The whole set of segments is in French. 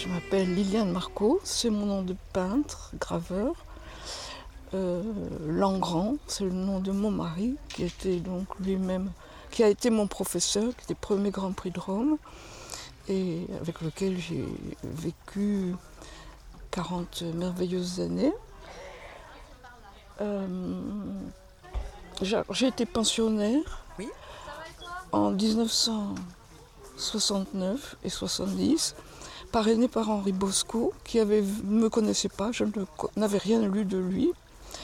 Je m'appelle Liliane Marco, c'est mon nom de peintre, graveur. Langrand, c'est le nom de mon mari, qui était donc lui-même, qui a été mon professeur, qui était premier Grand Prix de Rome, et avec lequel j'ai vécu 40 merveilleuses années. J'ai été pensionnaire en 1969 et 70, parrainée par Henri Bosco, qui ne me connaissait pas, je n'avais rien lu de lui.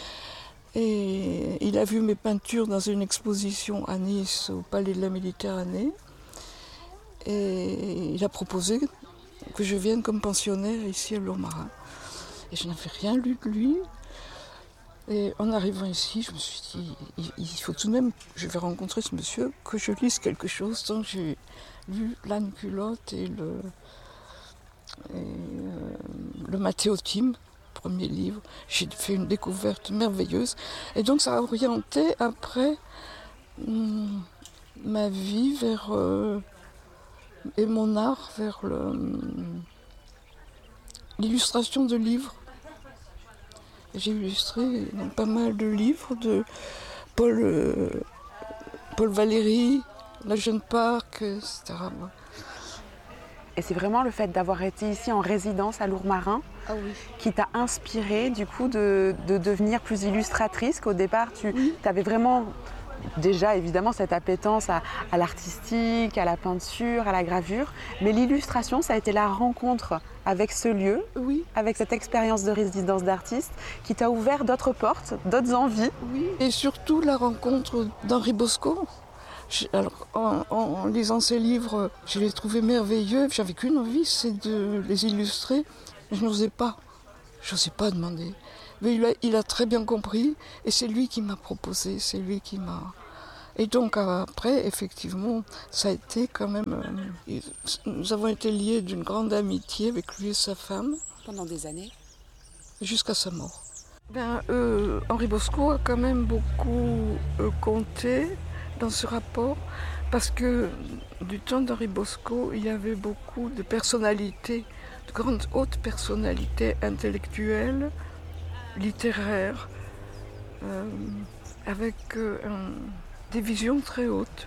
Et il a vu mes peintures dans une exposition à Nice, au Palais de la Méditerranée. Et il a proposé que je vienne comme pensionnaire ici à Lourmarin. Et je n'avais rien lu de lui. Et en arrivant ici, je me suis dit, il faut tout de même, je vais rencontrer ce monsieur, que je lise quelque chose. Donc j'ai lu L'âne culotte et le Mathéotime, premier livre. J'ai fait une découverte merveilleuse. Et donc ça a orienté après ma vie vers, et mon art vers l'illustration de livres. J'ai illustré pas mal de livres de Paul Valéry, La Jeune Parc, etc. Et c'est vraiment le fait d'avoir été ici en résidence à Lourmarin qui t'a inspiré du coup de devenir plus illustratrice, qu'au départ tu avais vraiment déjà évidemment cette appétence à l'artistique, à la peinture, à la gravure, mais l'illustration ça a été la rencontre avec ce lieu, avec cette expérience de résidence d'artiste qui t'a ouvert d'autres portes, d'autres envies. Oui, et surtout la rencontre d'Henri Bosco. Alors, en lisant ses livres, je les trouvais merveilleux. J'avais qu'une envie, c'est de les illustrer. Je n'osais pas demander. Mais il a très bien compris et c'est lui qui m'a proposé, c'est lui qui m'a... Et donc après, effectivement, ça a été quand même... nous avons été liés d'une grande amitié avec lui et sa femme. Pendant des années. Jusqu'à sa mort. Henri Bosco a quand même beaucoup compté dans ce rapport, parce que du temps d'Henri Bosco, il y avait beaucoup de personnalités, de grandes hautes personnalités intellectuelles, littéraires, avec des visions très hautes.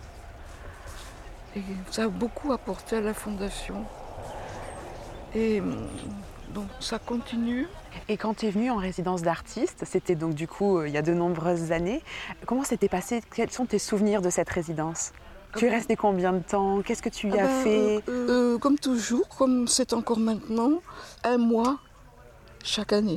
Et ça a beaucoup apporté à la fondation. Et donc ça continue. Et quand tu es venue en résidence d'artiste, c'était donc du coup il y a de nombreuses années, comment s'était passé? Quels sont tes souvenirs de cette résidence? Tu es restée combien de temps? Qu'est-ce que tu y as fait? Comme toujours, comme c'est encore maintenant, 1 mois chaque année.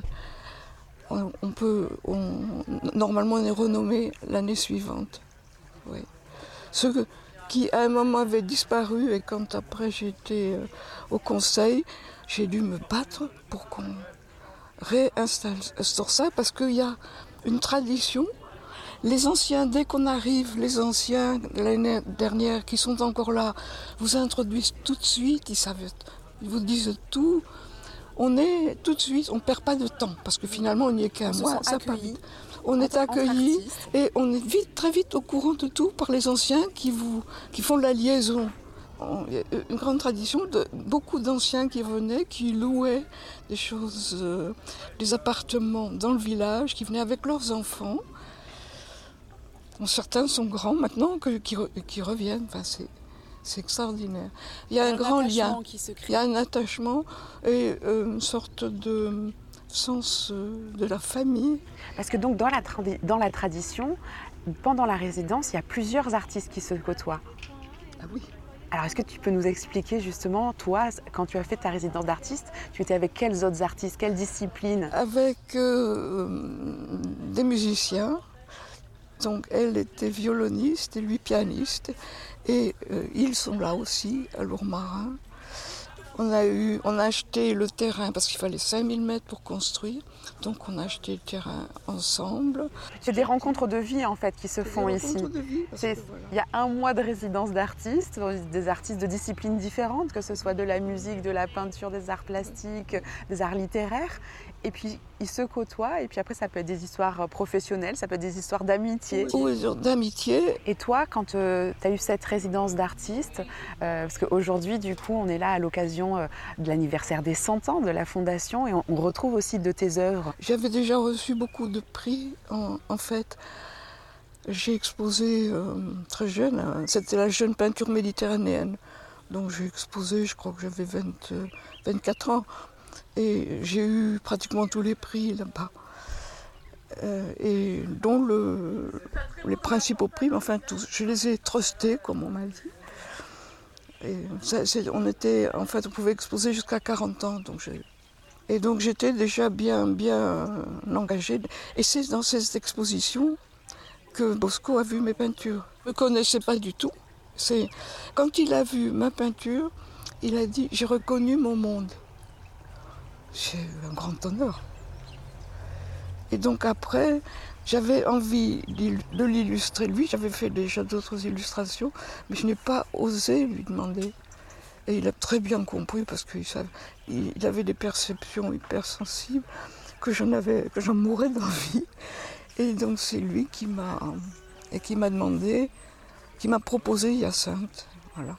Normalement on est renommé l'année suivante. Oui. Ceux qui à un moment avaient disparu, et quand après j'étais au conseil, j'ai dû me battre pour qu'on réinstaure ça, parce qu'il y a une tradition. Les anciens, dès qu'on arrive, les anciens de l'année dernière qui sont encore là, vous introduisent tout de suite, ils vous disent tout. On est tout de suite, on ne perd pas de temps, parce que finalement on n'y est qu'un mois, ça part vite. On est accueillis et on est très vite au courant de tout par les anciens qui font la liaison. Il y a une grande tradition de beaucoup d'anciens qui venaient, qui louaient des choses, des appartements dans le village, qui venaient avec leurs enfants. Bon, certains sont grands maintenant qui reviennent. Enfin, c'est extraordinaire. Il y a un grand lien, il y a un attachement et une sorte de sens de la famille. Parce que donc dans la tradition, pendant la résidence, il y a plusieurs artistes qui se côtoient. Ah oui. Alors, est-ce que tu peux nous expliquer justement, toi, quand tu as fait ta résidence d'artiste, tu étais avec quels autres artistes, quelles disciplines? Avec des musiciens. Donc, elle était violoniste et lui pianiste. Et ils sont là aussi, à Lourmarin. On a acheté le terrain parce qu'il fallait 5000 mètres pour construire. Donc on a acheté le terrain ensemble. C'est des rencontres de vie en fait qui se font ici. Il y a 1 mois de résidence d'artistes, des artistes de disciplines différentes, que ce soit de la musique, de la peinture, des arts plastiques, des arts littéraires. Et puis ils se côtoient et puis après ça peut être des histoires professionnelles, ça peut être des histoires d'amitié. Oui, d'amitié. Et toi, quand tu as eu cette résidence d'artiste, parce qu'aujourd'hui du coup on est là à l'occasion l'occasion de l'anniversaire des 100 ans de la Fondation et on retrouve aussi de tes œuvres. J'avais déjà reçu beaucoup de prix en fait. J'ai exposé très jeune, c'était la jeune peinture méditerranéenne. Donc j'ai exposé, je crois que j'avais 24 ans. Et j'ai eu pratiquement tous les prix là-bas. Et dont les principaux prix, enfin tous, je les ai trustés, comme on m'a dit. Et on pouvait exposer jusqu'à 40 ans. Donc j'étais déjà bien engagée. Et c'est dans cette exposition que Bosco a vu mes peintures. Je ne me connaissais pas du tout. Quand il a vu ma peinture, il a dit « J'ai reconnu mon monde ». C'est un grand honneur. Et donc après, j'avais envie de l'illustrer. Lui, j'avais fait déjà d'autres illustrations, mais je n'ai pas osé lui demander. Et il a très bien compris parce qu'il avait des perceptions hypersensibles que j'en mourais d'envie. Et donc c'est lui qui m'a demandé, qui m'a proposé Hyacinthe. Voilà.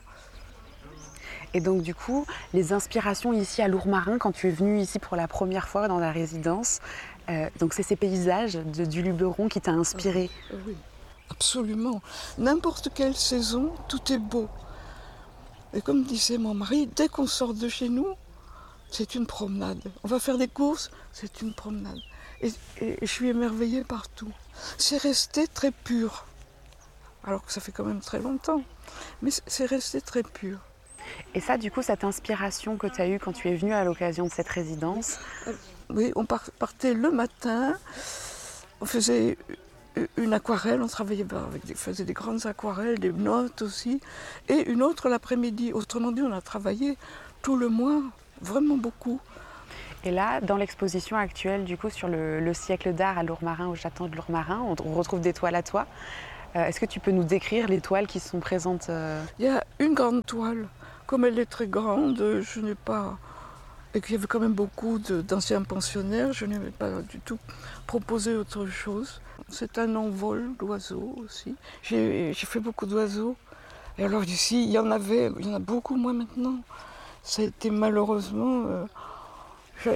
Et donc du coup, les inspirations ici à Lourmarin, quand tu es venu ici pour la première fois dans la résidence, donc c'est ces paysages du Luberon qui t'a inspiré. Oui, absolument. N'importe quelle saison, tout est beau. Et comme disait mon mari, dès qu'on sort de chez nous, c'est une promenade. On va faire des courses, c'est une promenade. Et je suis émerveillée partout. C'est resté très pur. Alors que ça fait quand même très longtemps. Mais c'est resté très pur. Et ça, du coup, cette inspiration que tu as eue quand tu es venu à l'occasion de cette résidence? Oui, on partait le matin, on faisait une aquarelle, on travaillait faisait des grandes aquarelles, des notes aussi, et une autre l'après-midi. Autrement dit, on a travaillé tout le mois, vraiment beaucoup. Et là, dans l'exposition actuelle, du coup, sur le siècle d'art à Lourmarin, au château de Lourmarin, on retrouve des toiles à toi. Est-ce que tu peux nous décrire les toiles qui sont présentes? Il y a une grande toile. Comme elle est très grande, je n'ai pas... Et qu'il y avait quand même beaucoup d'anciens pensionnaires, je n'avais pas du tout proposé autre chose. C'est un envol d'oiseaux aussi. J'ai fait beaucoup d'oiseaux. Et alors ici, il y en a beaucoup moins maintenant. C'était malheureusement... on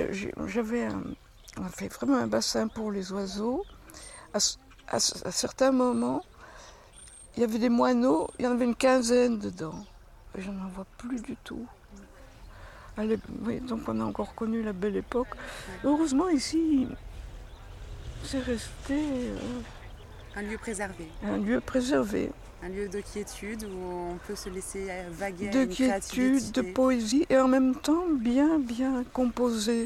a fait vraiment un bassin pour les oiseaux. À certains moments, il y avait des moineaux, il y en avait une quinzaine dedans. Et je n'en vois plus du tout. Oui, donc on a encore connu la belle époque. Heureusement ici, c'est resté... un lieu préservé. Un lieu préservé. Un lieu de quiétude où on peut se laisser vaguer de quiétude, de poésie et en même temps bien composé.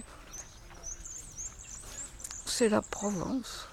C'est la Provence.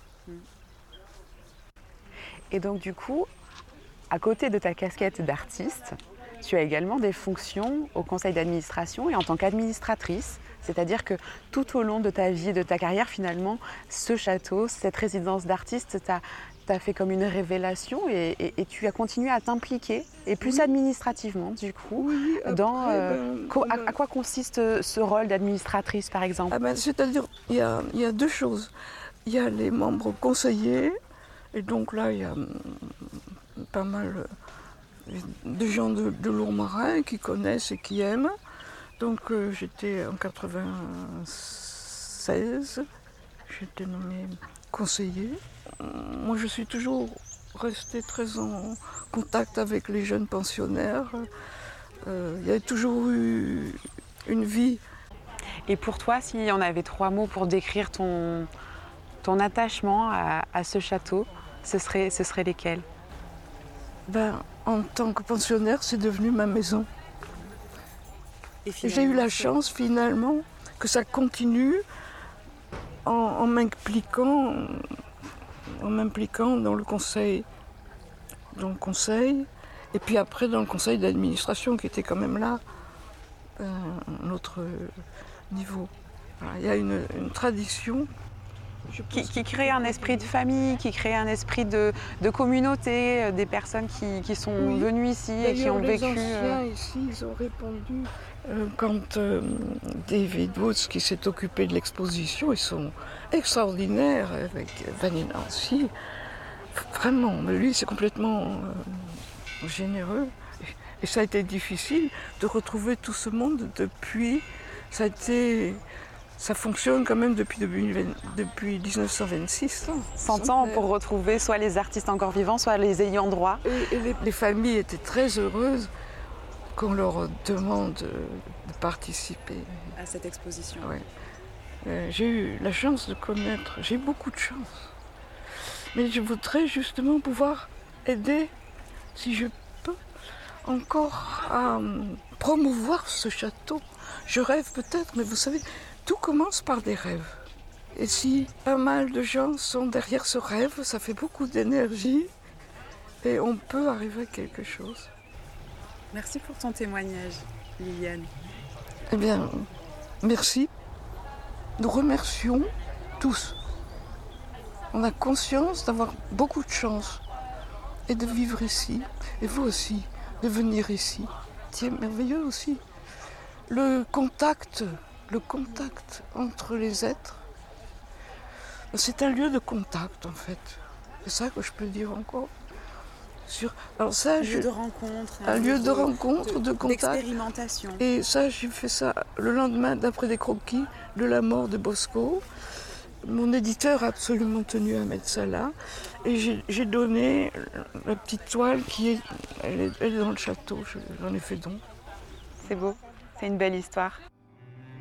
Et donc du coup, à côté de ta casquette d'artiste, tu as également des fonctions au conseil d'administration et en tant qu'administratrice. C'est-à-dire que tout au long de ta vie et de ta carrière, finalement, ce château, cette résidence d'artiste t'a fait comme une révélation et tu as continué à t'impliquer, et plus administrativement, du coup, oui, après, à quoi consiste ce rôle d'administratrice, par exemple? C'est-à-dire, il y a deux choses. Il y a les membres conseillers, et donc là, il y a pas mal de gens de Lourmarin qui connaissent et qui aiment. Donc j'étais en 96, j'étais nommée conseiller. Moi je suis toujours restée très en contact avec les jeunes pensionnaires. Il y a toujours eu une vie. Et pour toi, s'il y en avait 3 mots pour décrire ton attachement à ce château, ce serait lesquels? En tant que pensionnaire, c'est devenu ma maison. Et j'ai eu la chance finalement que ça continue en m'impliquant dans le conseil. Et puis après dans le conseil d'administration qui était quand même là, un autre niveau. Voilà, il y a une tradition. Qui crée un esprit de famille, qui crée un esprit de communauté, des personnes qui sont venues ici et qui ont vécu. Les anciens ici, ils ont répondu. Quand David Woods, qui s'est occupé de l'exposition, ils sont extraordinaires avec Vanny Nancy. Vraiment, lui, c'est complètement généreux. Et ça a été difficile de retrouver tout ce monde depuis. Ça fonctionne quand même depuis 1926. 100 ans pour retrouver soit les artistes encore vivants, soit les ayants droit. Et les familles étaient très heureuses qu'on leur demande de participer. À cette exposition. Ouais. J'ai eu la chance de connaître, j'ai beaucoup de chance. Mais je voudrais justement pouvoir aider, si je peux, encore à promouvoir ce château. Je rêve peut-être, mais vous savez, tout commence par des rêves. Et si pas mal de gens sont derrière ce rêve, ça fait beaucoup d'énergie et on peut arriver à quelque chose. Merci pour ton témoignage, Liliane. Eh bien, merci. Nous remercions tous. On a conscience d'avoir beaucoup de chance et de vivre ici. Et vous aussi, de venir ici. C'est merveilleux aussi. Le contact entre les êtres, c'est un lieu de contact en fait. C'est ça que je peux dire encore. Alors ça, lieu de rencontre. Un lieu de rencontre, de contact. D'expérimentation. Et ça, j'ai fait ça le lendemain d'après des croquis de la mort de Bosco. Mon éditeur a absolument tenu à mettre ça là. Et j'ai donné la petite toile elle est dans le château. J'en ai fait don. C'est beau, c'est une belle histoire.